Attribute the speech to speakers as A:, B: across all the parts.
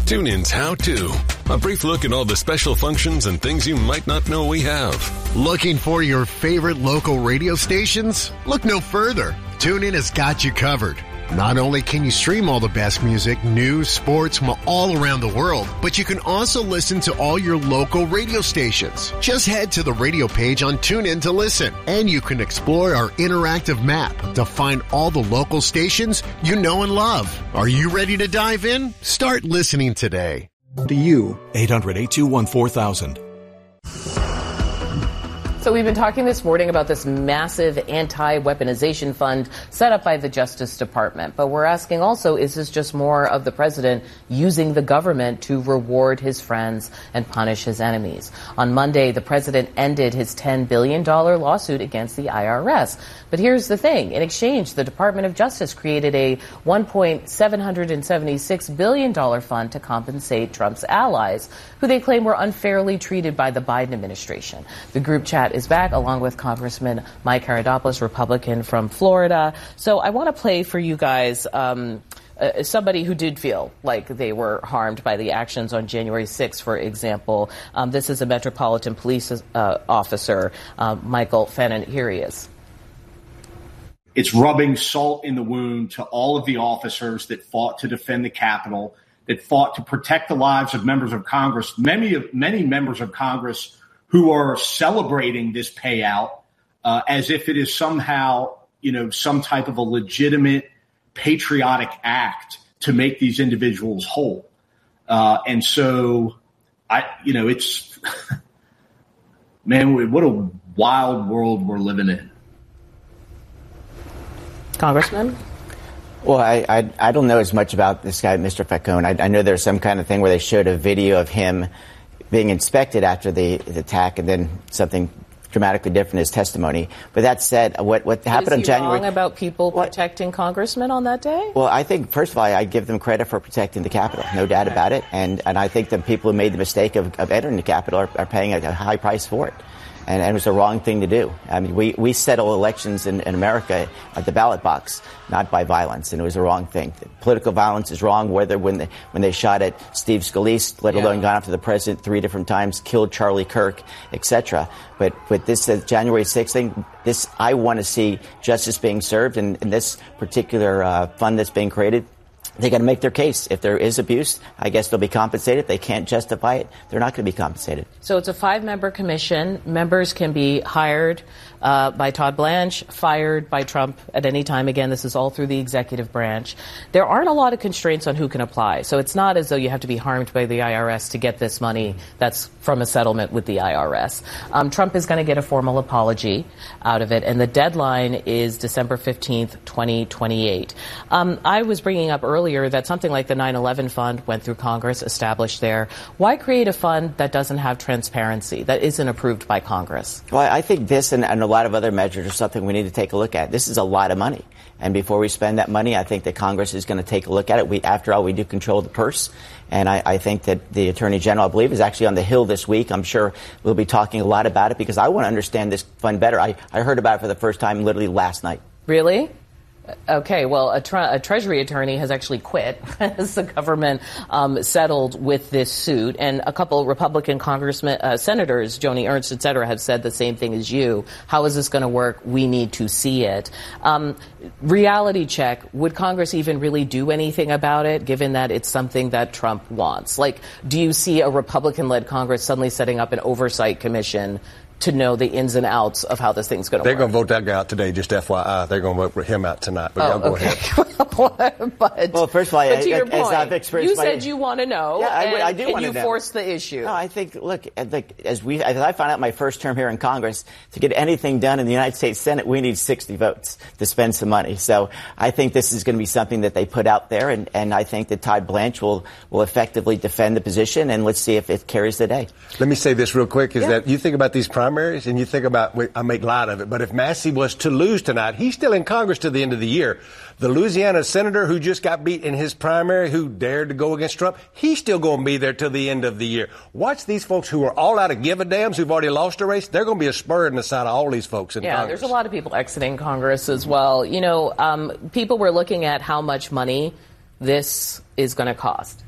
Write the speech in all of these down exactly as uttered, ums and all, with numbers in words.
A: TuneIn's How To. A brief look at all the special functions and things you might not know we have.
B: Looking for your favorite local radio stations? Look no further. TuneIn has got you covered. Not only can you stream all the best music, news, sports from all around the world, but you can also listen to all your local radio stations. Just head to the radio page on TuneIn to listen, and you can explore our interactive map to find all the local stations you know and love. Are you ready to dive in? Start listening today.
C: To you. eight hundred, eight two one, four thousand.
D: So we've been talking this morning about this massive anti-weaponization fund set up by the Justice Department. But we're asking also, is this just more of the president using the government to reward his friends and punish his enemies? On Monday, the president ended his ten billion dollars lawsuit against the I R S. But here's the thing. In exchange, the Department of Justice created a one point seven seven six billion dollars fund to compensate Trump's allies, who they claim were unfairly treated by the Biden administration. The group chat is back, along with Congressman Mike Karadopoulos, Republican from Florida. So I want to play for you guys um, uh, somebody who did feel like they were harmed by the actions on January sixth, for example. Um, this is a Metropolitan Police uh, officer, uh, Michael Fennon. Here he is.
E: It's rubbing salt in the wound to all of the officers that fought to defend the Capitol, that fought to protect the lives of members of Congress, many of many members of Congress who are celebrating this payout uh, as if it is somehow, you know, some type of a legitimate patriotic act to make these individuals whole. Uh, and so, I, you know, it's, man, what a wild world we're living in.
D: Congressman?
F: Well, I, I I don't know as much about this guy, Mister Falcone. I, I know there's some kind of thing where they showed a video of him being inspected after the, the attack, and then something dramatically different in his testimony. But that said, what what happened on January?
D: Is he wrong about people what? protecting congressmen on that day?
F: Well, I think first of all, I give them credit for protecting the Capitol, no doubt about it. And and I think the people who made the mistake of, of entering the Capitol are, are paying a, a high price for it. And, and it was the wrong thing to do. I mean, we, we settle elections in, in America at the ballot box, not by violence, and it was the wrong thing. Political violence is wrong, whether when they, when they shot at Steve Scalise, let alone yeah. gone after the president three different times, killed Charlie Kirk, et cetera. But but this uh, January sixth thing, this I want to see justice being served, and, and this particular uh, fund that's being created. They got to make their case. If there is abuse, I guess they'll be compensated. If they can't justify it, they're not going to be compensated.
D: So it's a five-member commission. Members can be hired uh, by Todd Blanche, fired by Trump at any time. Again, this is all through the executive branch. There aren't a lot of constraints on who can apply. So it's not as though you have to be harmed by the I R S to get this money that's from a settlement with the I R S. Um, Trump is going to get a formal apology out of it, and the deadline is December fifteenth, twenty twenty-eight. Um, I was bringing up earlier that something like the nine eleven fund went through Congress, established there. Why create a fund that doesn't have transparency, that isn't approved by Congress?
F: Well, I think this and, and a lot of other measures are something we need to take a look at. This is a lot of money. And before we spend that money, I think that Congress is going to take a look at it. We, after all, we do control the purse. And I, I think that the Attorney General, I believe, is actually on the Hill this week. I'm sure we'll be talking a lot about it because I want to understand this fund better. I, I heard about it for the first time literally last night.
D: Really? Okay, well, a, tre- a Treasury attorney has actually quit as the government um, settled with this suit. And a couple Republican congressmen, uh, senators, Joni Ernst, et cetera, have said the same thing as you. How is this going to work? We need to see it. Um, reality check. Would Congress even really do anything about it, given that it's something that Trump wants? Like, do you see a Republican-led Congress suddenly setting up an oversight commission to know the ins and outs of how this thing's going to
G: They're
D: work?
G: They're going to vote that guy out today, just F Y I. They're going to vote him out tonight. But
D: oh,
G: y'all go
D: okay.
G: ahead.
D: but,
F: well, first of all,
D: but to
F: I,
D: your
F: as
D: point,
F: I've experienced
D: you
F: my,
D: said you want to know,
F: yeah, I,
D: and,
F: I do
D: and
F: want
D: you
F: to know.
D: force the issue.
F: No, I think, look, like, as we, as I found out my first term here in Congress, to get anything done in the United States Senate, we need sixty votes to spend some money. So I think this is going to be something that they put out there, and, and I think that Todd Blanche will, will effectively defend the position, and let's see if it carries the day.
G: Let me say this real quick, is
F: yeah.
G: that you think about these primaries, and you think about, I make light of it, but if Massey was to lose tonight, he's still in Congress to the end of the year. The Louisiana senator who just got beat in his primary, who dared to go against Trump, he's still going to be there till the end of the year. Watch these folks who are all out of give-a-dams, who've already lost a race. They're going to be a spur in the side of all these folks in
D: yeah,
G: Congress.
D: There's a lot of people exiting Congress as well. You know, um, people were looking at how much money this is going to cost.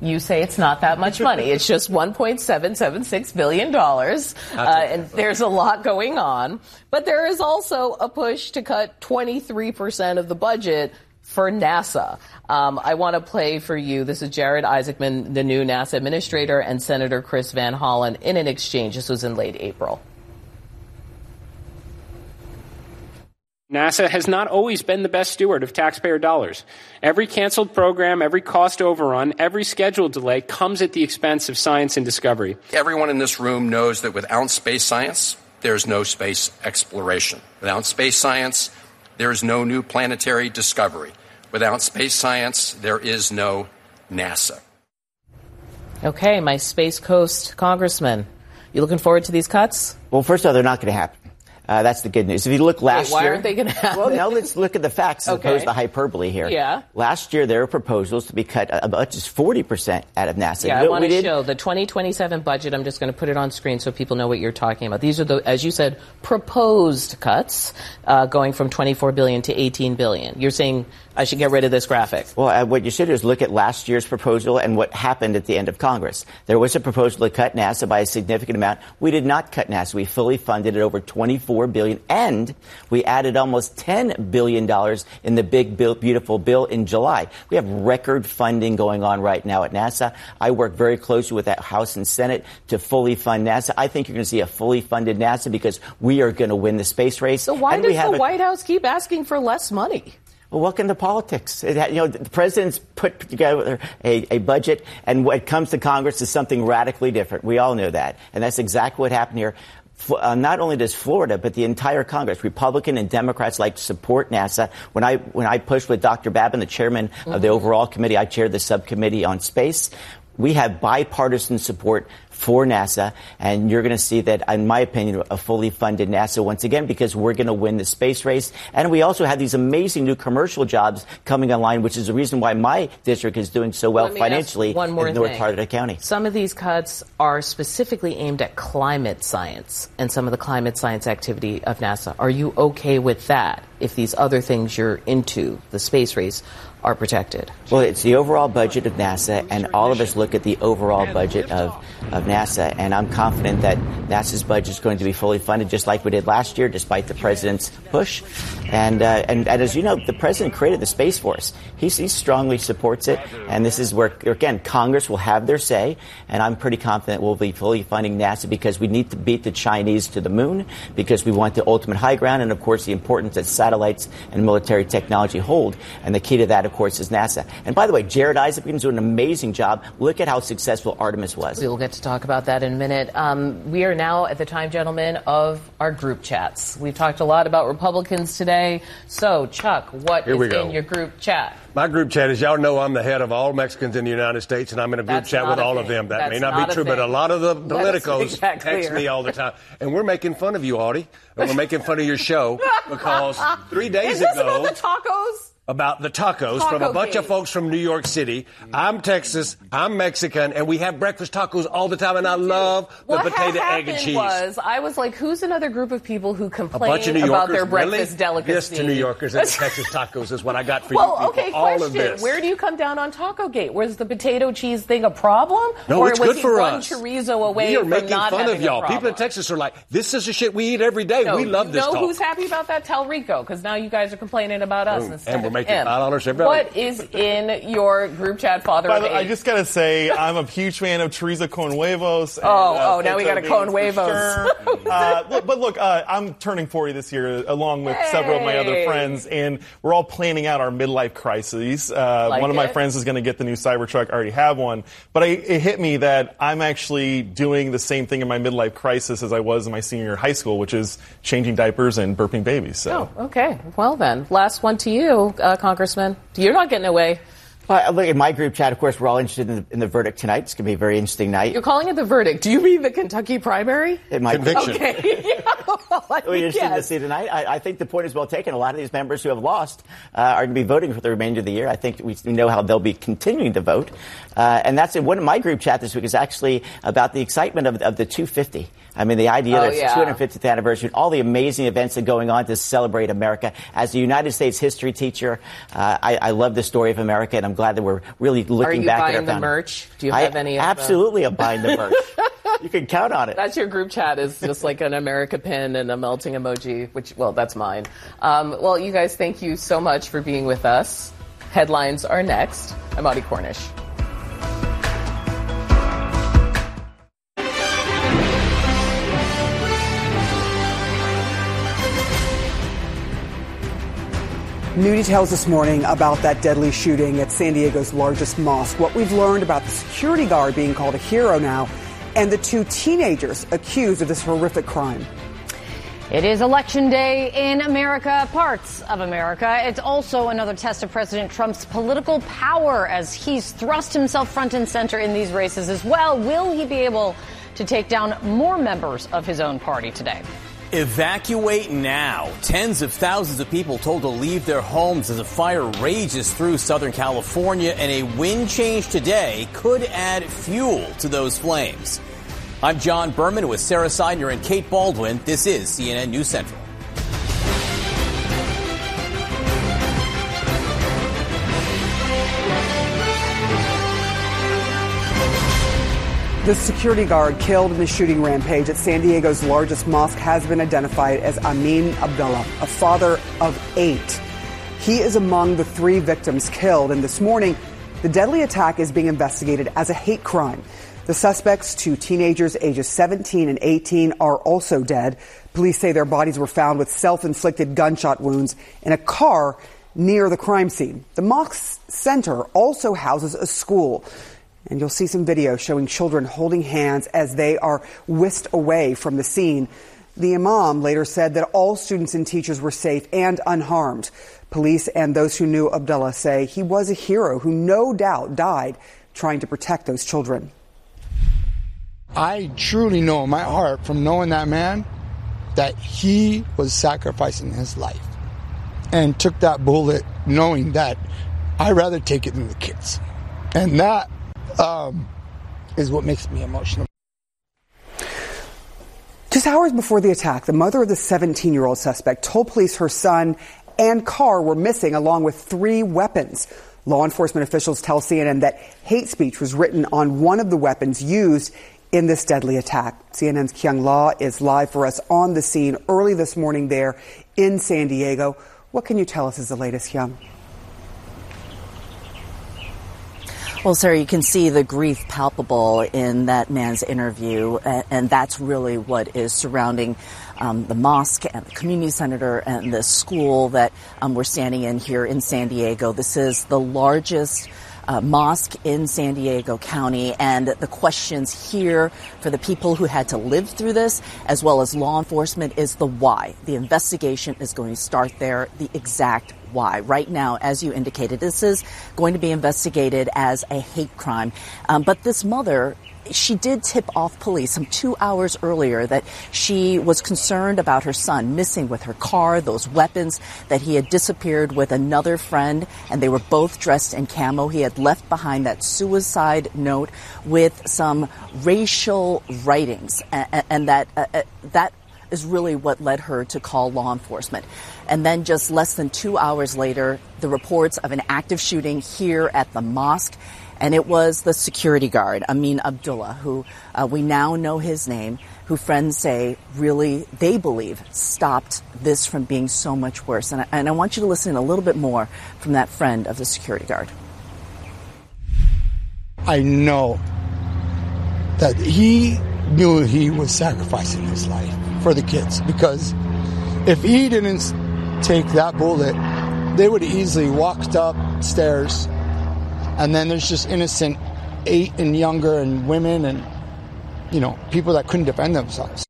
D: You say it's not that much money. It's just one point seven seven six billion dollars, uh, and there's a lot going on. But there is also a push to cut twenty-three percent of the budget for NASA. Um, I want to play for you. This is Jared Isaacman, the new NASA administrator, and Senator Chris Van Hollen in an exchange. This was in late April.
H: NASA has not always been the best steward of taxpayer dollars. Every canceled program, every cost overrun, every scheduled delay comes at the expense of science and discovery.
I: Everyone in this room knows that without space science, there's no space exploration. Without space science, there is no new planetary discovery. Without space science, there is no NASA.
D: Okay, my Space Coast congressman. You looking forward to these cuts?
F: Well, first of all, they're not going to happen. Uh, that's the good news. If you look last
D: Wait, why
F: year,
D: aren't they going to happen?
F: Well, now let's look at the facts as
D: okay.
F: opposed to hyperbole here.
D: Yeah.
F: Last year, there were proposals to be cut about just forty percent out of NASA.
D: Yeah,
F: you know
D: I want to
F: did?
D: show the twenty twenty-seven budget. I'm just going to put it on screen so people know what you're talking about. These are the, as you said, proposed cuts uh, going from twenty-four billion dollars to eighteen billion dollars. You're saying I should get rid of this graphic?
F: Well, uh, what you should do is look at last year's proposal and what happened at the end of Congress. There was a proposal to cut NASA by a significant amount. We did not cut NASA. We fully funded it over twenty-four billion dollars, and we added almost ten billion dollars in the big, bill, beautiful bill in July. We have record funding going on right now at NASA. I work very closely with that House and Senate to fully fund NASA. I think you're going to see a fully funded NASA because we are going to win the space race.
D: So why
F: and
D: does the
F: a-
D: White House keep asking for less money?
F: Well, welcome to politics. It, you know, the president's put together a, a budget, and when it comes to Congress, is something radically different. We all know that. And that's exactly what happened here. Uh, not only does Florida, but the entire Congress, Republican and Democrats, like to support NASA. When I when I pushed with Doctor Babin, the chairman mm-hmm. of the overall committee, I chaired the subcommittee on space. We have bipartisan support for NASA, and you're going to see that, in my opinion, a fully funded NASA once again, because we're going to win the space race. And we also have these amazing new commercial jobs coming online, which is the reason why my district is doing so well financially
D: one more
F: in North
D: thing.
F: Carolina County.
D: Some of these cuts are specifically aimed at climate science and some of the climate science activity of NASA. Are you okay with that if these other things you're into, the space race, are protected?
F: Well, it's the overall budget of NASA, and all of us look at the overall budget of, of NASA, and I'm confident that NASA's budget is going to be fully funded, just like we did last year, despite the president's push. And uh, and, and as you know, the president created the Space Force. He, he strongly supports it, and this is where, again, Congress will have their say, and I'm pretty confident we'll be fully funding NASA because we need to beat the Chinese to the moon, because we want the ultimate high ground, and, of course, the importance that satellites and military technology hold, and the key to that, of course, is NASA. And by the way, Jared Isaacman's doing an amazing job. Look at how successful Artemis was.
D: We will get to talk about that in a minute. Um, we are now at the time, gentlemen, of our group chats. We've talked a lot about Republicans today. So, Chuck, what
G: Here
D: is in your group chat?
G: My group chat is, y'all know I'm the head of all Mexicans in the United States, and I'm in a group
D: That's
G: chat with all
D: thing.
G: of them. That
D: That's
G: may not,
D: not
G: be true, but a lot of the politicos
D: that
G: text
D: clear.
G: me all the time. And we're making fun of you, Audie, and we're making fun of your show because three days
D: is this
G: ago...
D: about the tacos?
G: About the tacos
D: Taco
G: from a bunch
D: Gate.
G: of folks from New York City. I'm Texas. I'm Mexican, and we have breakfast tacos all the time, and I love the
D: what
G: potato,
D: had
G: egg, and cheese.
D: Was I was like, who's another group of people who
G: A
D: complain
G: bunch of New
D: about
G: Yorkers,
D: their breakfast
G: really?
D: delicacy?
G: Yes, to New Yorkers and the Texas tacos is what I got for
D: well,
G: you people.
D: okay,
G: all
D: question.
G: of this.
D: Where do you come down on Taco Gate? Was the potato cheese thing a problem?
G: No,
D: or
G: it's
D: was
G: good
D: he
G: for
D: one
G: us.
D: chorizo away
G: we are
D: from
G: making
D: not
G: fun
D: having
G: of y'all.
D: a problem?
G: People in Texas are like, this is the shit we eat every day.
D: No,
G: we love
D: you
G: this
D: know
G: talk.
D: who's happy about that? Tell Rico, because now you guys are complaining about us
G: Boom.
D: instead
G: And we're
D: of
G: making
D: him.
G: five dollars every hour.
D: What is in your group chat, Father
J: By
D: of
J: the,
D: eight?
J: I just got to say, I'm a huge fan of chorizo con huevos. And,
D: Oh,
J: uh,
D: oh, now we got a con
J: beans for
D: huevos.
J: Sure. uh, look, but look, uh, I'm turning forty this year, along with
D: Hey.
J: several of my other friends, and we're all planning out our midlife crises. Uh,
D: Like
J: one of my
D: it.
J: friends is going to get the new Cybertruck. I already have one. But I, it hit me that I'm actually doing the same thing in my midlife crisis as I was in my senior year of high school, which is changing diapers and burping babies. So.
D: Oh, okay. Well, then, last one to you, uh, Congressman. You're not getting away.
F: Well, look, in my group chat, of course, we're all interested in the, in the verdict tonight. It's going to be a very interesting night.
D: You're calling it the verdict. Do you mean the Kentucky primary?
F: It might
G: Conviction.
D: Okay. Yeah, well, I
F: We're
D: mean,
F: interested to
D: yes.
F: see tonight. I, I think the point is well taken. A lot of these members who have lost uh, are going to be voting for the remainder of the year. I think we know how they'll be continuing to vote. Uh, and that's it. One of my group chat this week is actually about the excitement of, of the two fifty. I mean, the idea
D: Oh,
F: that it's
D: yeah.
F: the two hundred fiftieth anniversary, all the amazing events that are going on to celebrate America. As a United States history teacher, uh, I, I love the story of America, and I'm glad glad that we're really looking back at our
D: Are you buying the
F: founding.
D: merch? Do you
F: I
D: have any of
F: absolutely
D: the...
F: am buying the merch. You can count on it.
D: That's your group chat is just like an America pin and a melting emoji, which, well, that's mine. Um, well, you guys, thank you so much for being with us. Headlines are next. I'm Audie Cornish.
K: New details this morning about that deadly shooting at San Diego's largest mosque. What we've learned about the security guard being called a hero now, and the two teenagers accused of this horrific crime.
L: It is Election Day in America, parts of America. It's also another test of President Trump's political power as he's thrust himself front and center in these races as well. Will he be able to take down more members of his own party today?
M: Evacuate now. Tens of thousands of people told to leave their homes as a fire rages through Southern California, and a wind change today could add fuel to those flames. I'm John Berman with Sarah Seidner and Kate Baldwin. This is C N N News Central.
K: The security guard killed in the shooting rampage at San Diego's largest mosque has been identified as Amin Abdullah, a father of eight. He is among the three victims killed, and this morning, the deadly attack is being investigated as a hate crime. The suspects, two teenagers ages seventeen and eighteen, are also dead. Police say their bodies were found with self-inflicted gunshot wounds in a car near the crime scene. The mosque center also houses a school. And you'll see some video showing children holding hands as they are whisked away from the scene. The imam later said that all students and teachers were safe and unharmed. Police and those who knew Abdullah say he was a hero who no doubt died trying to protect those children.
N: I truly know in my heart from knowing that man that he was sacrificing his life and took that bullet knowing that I'd rather take it than the kids. And that Um, is what makes me emotional.
K: Just hours before the attack, the mother of the seventeen-year-old suspect told police her son and car were missing along with three weapons. Law enforcement officials tell C N N that hate speech was written on one of the weapons used in this deadly attack. C N N's Kyung Law is live for us on the scene early this morning there in San Diego. What can you tell us is the latest, Kyung?
O: Well, Sarah, you can see the grief palpable in that man's interview, and that's really what is surrounding um, the mosque and the community center and the school that um, we're standing in here in San Diego. This is the largest Uh, mosque in San Diego County, and the questions here for the people who had to live through this, as well as law enforcement, is the why. The investigation is going to start there, the exact why. Right now, as you indicated, this is going to be investigated as a hate crime. Um, but this mother, she did tip off police some two hours earlier that she was concerned about her son missing with her car, those weapons, that he had disappeared with another friend, and they were both dressed in camo. He had left behind that suicide note with some racial writings, and, and that uh, that is really what led her to call law enforcement. And then just less than two hours later, the reports of an active shooting here at the mosque. And it was the security guard, Amin Abdullah, who uh, we now know his name, who friends say really, they believe, stopped this from being so much worse. And I, and I want you to listen a little bit more from that friend of the security guard.
N: I know that he knew he was sacrificing his life for the kids, because if he didn't take that bullet, they would have easily walked upstairs. And then there's just innocent eight and younger and women and, you know, people that couldn't defend themselves.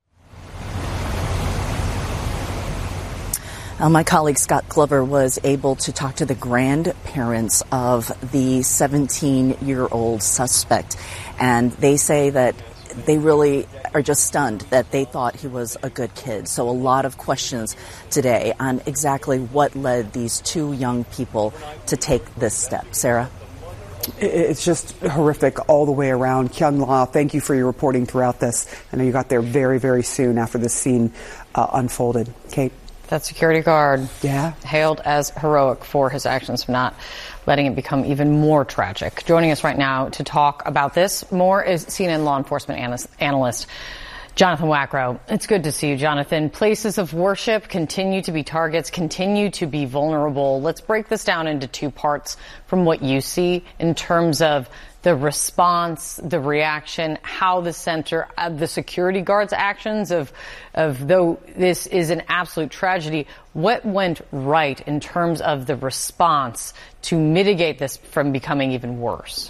O: Uh, my colleague Scott Glover was able to talk to the grandparents of the seventeen-year-old suspect. And they say that they really are just stunned that they thought he was a good kid. So a lot of questions today on exactly what led these two young people to take this step. Sarah?
K: It's just horrific all the way around. Kyung La, thank you for your reporting throughout this. I know you got there very, very soon after this scene uh, unfolded. Kate?
L: That security guard,
K: yeah,
L: hailed as heroic for his actions, not letting it become even more tragic. Joining us right now to talk about this more is C N N law enforcement analyst Jonathan Wackrow. It's good to see you, Jonathan. Places of worship continue to be targets, continue to be vulnerable. Let's break this down into two parts from what you see in terms of the response, the reaction, how the center, uh, the security guards' actions of, of though this is an absolute tragedy, what went right in terms of the response to mitigate this from becoming even worse?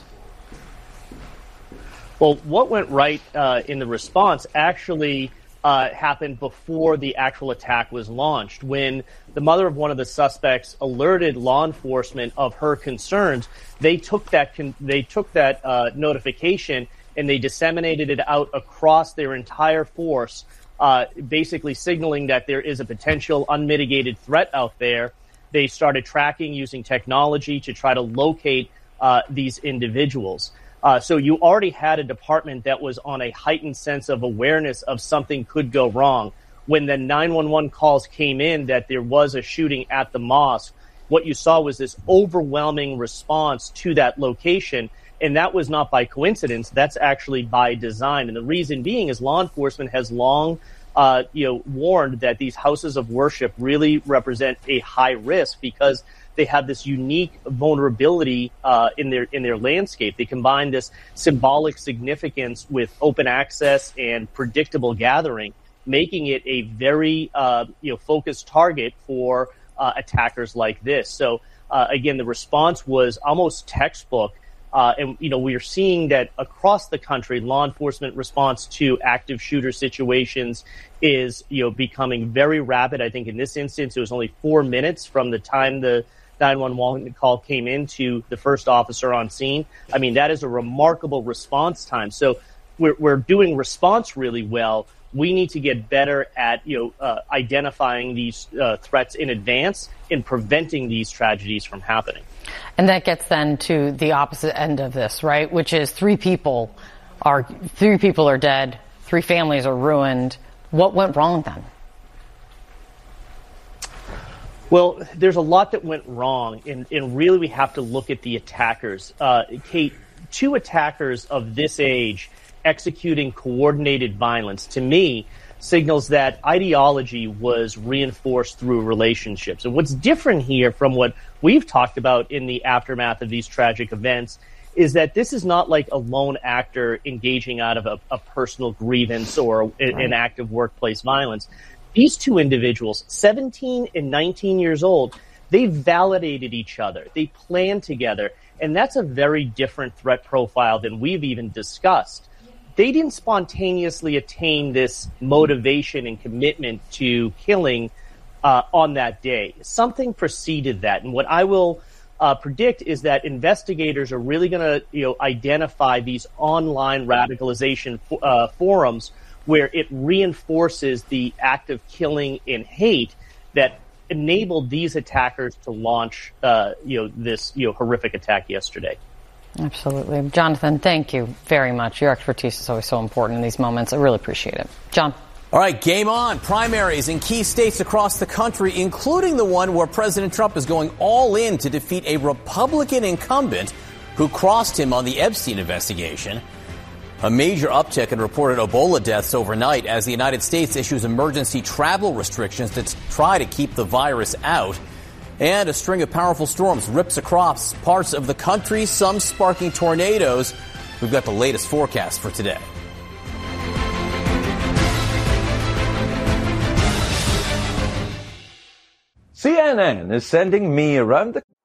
P: Well, what went right uh, in the response actually uh, happened before the actual attack was launched. When the mother of one of the suspects alerted law enforcement of her concerns, they took that con- they took that uh, notification and they disseminated it out across their entire force, uh, basically signaling that there is a potential unmitigated threat out there. They started tracking using technology to try to locate uh, these individuals. Uh, so you already had a department that was on a heightened sense of awareness of something could go wrong. When the nine one one calls came in that there was a shooting at the mosque, what you saw was this overwhelming response to that location. And that was not by coincidence. That's actually by design. And the reason being is law enforcement has long uh, you know, warned that these houses of worship really represent a high risk because they have this unique vulnerability uh, in their in their landscape. They combine this symbolic significance with open access and predictable gathering, making it a very uh, you know focused target for uh, attackers like this. So uh, again, the response was almost textbook, uh, and you know we are seeing that across the country, law enforcement response to active shooter situations is you know becoming very rapid. I think in this instance, it was only four minutes from the time the nine one one call came in to the first officer on scene. I mean, that is a remarkable response time. So we're, we're doing response really well. We need to get better at, you know, uh, identifying these uh, threats in advance and preventing these tragedies from happening.
L: And that gets then to the opposite end of this, right? Which is three people are, three people are dead, three families are ruined. What went wrong then?
P: Well, there's a lot that went wrong, and, and really we have to look at the attackers. Uh, Kate, two attackers of this age executing coordinated violence, to me, signals that ideology was reinforced through relationships. And what's different here from what we've talked about in the aftermath of these tragic events is that this is not like a lone actor engaging out of a, a personal grievance or a, an act of workplace violence. These two individuals, seventeen and nineteen years old, they validated each other. They planned together. And that's a very different threat profile than we've even discussed. They didn't spontaneously attain this motivation and commitment to killing uh, on that day. Something preceded that. And what I will uh, predict is that investigators are really going to you know, identify these online radicalization uh, forums where it reinforces the act of killing and hate that enabled these attackers to launch, uh, you know, this, you know, horrific attack yesterday.
L: Absolutely. Jonathan, thank you very much. Your expertise is always so important in these moments. I really appreciate it. John.
M: All right, game on. Primaries in key states across the country, including the one where President Trump is going all in to defeat a Republican incumbent who crossed him on the Epstein investigation. A major uptick in reported Ebola deaths overnight as the United States issues emergency travel restrictions to try to keep the virus out. And a string of powerful storms rips across parts of the country, some sparking tornadoes. We've got the latest forecast for today.
Q: C N N is sending me around the